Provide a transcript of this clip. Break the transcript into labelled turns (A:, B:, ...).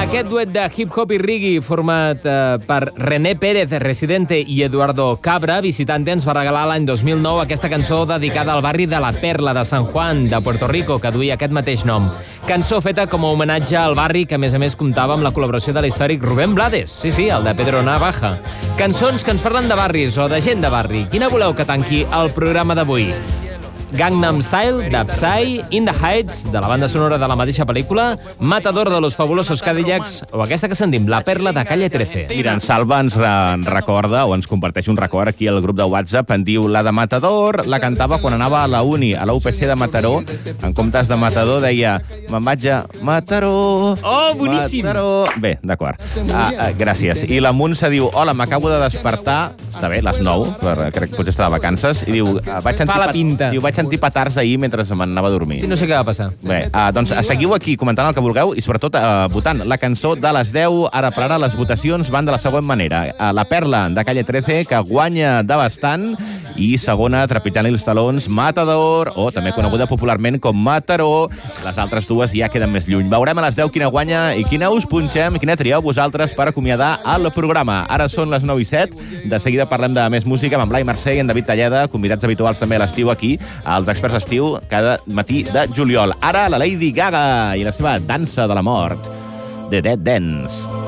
A: Aquest duet de hip-hop i reggae format per René Pérez, Residente, i Eduardo Cabra, Visitante, ens va regalar l'any 2009 aquesta cançó dedicada al barri de La Perla de San Juan, de Puerto Rico, que duia aquest mateix nom. Cançó feta com a homenatge al barri, que a més comptava amb la col·laboració de l'històric Rubén Blades. Sí, el de Pedro Navaja. Cançons que ens parlen de barris o de gent de barri. Quina voleu que tanqui el programa d'avui? Gangnam Style, de Psy, In the Heights, de la banda sonora de la mateixa pel·lícula, Matador de los Fabulosos Cadillacs, o aquesta que sentim, La Perla de Calle 13.
B: Mira, en Salva ens recorda, o ens comparteix un record aquí al grup de WhatsApp, en diu, la de Matador la cantava quan anava a la uni, a la UPC de Mataró, en comptes de Matador deia, me'n vaig a Mataró.
A: Oh, boníssim!
B: Mataró. Bé, d'acord. Gràcies. I la Montse diu, hola, m'acabo de despertar, està bé, les 9, crec que potser està de vacances, i diu,
A: Fa la pinta.
B: Diu, vaig sentir petards ahir mentre m'anava a dormir.
A: Sí, no sé què va passar.
B: Bé, doncs seguiu aquí comentant el que vulgueu i sobretot votant la cançó de les 10. Ara per ara les votacions van de la següent manera. La Perla de Calle 13, que guanya de bastant, i segona, trepitjant els talons, Matador, o també coneguda popularment com Mataró. Les altres dues ja queden més lluny. Veurem a les 10 quina guanya i quina us punxem, quina trieu vosaltres per acomiadar el programa. Ara són les 9:07. De seguida parlem de més música amb en Blai Mercè i en David Talleda, convidats habituals també a l'estiu aquí, als Experts Estiu, cada matí de juliol. Ara la Lady Gaga i la seva dansa de la mort, The Dead Dance.